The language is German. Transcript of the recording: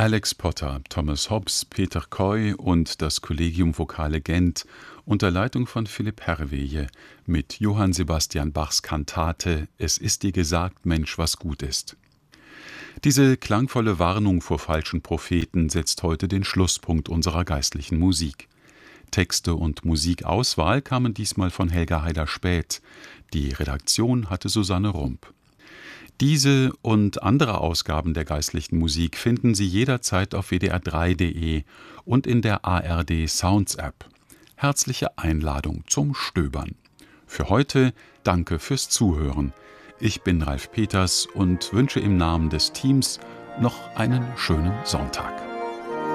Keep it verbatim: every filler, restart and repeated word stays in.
Alex Potter, Thomas Hobbes, Peter Coy und das Collegium Vocale Gent unter Leitung von Philipp Herrweje mit Johann Sebastian Bachs Kantate »Es ist dir gesagt, Mensch, was gut ist«. Diese klangvolle Warnung vor falschen Propheten setzt heute den Schlusspunkt unserer geistlichen Musik. Texte und Musikauswahl kamen diesmal von Helga Heider-Späth. Die Redaktion hatte Susanne Rump. Diese und andere Ausgaben der geistlichen Musik finden Sie jederzeit auf w d r drei punkt d e und in der A R D Sounds App. Herzliche Einladung zum Stöbern. Für heute danke fürs Zuhören. Ich bin Ralf Peters und wünsche im Namen des Teams noch einen schönen Sonntag.